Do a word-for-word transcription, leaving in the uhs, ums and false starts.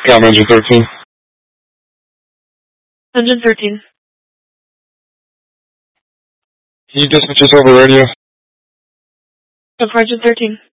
Com engine thirteen. Engine thirteen. Can you dispatch us over radio? Of engine thirteen.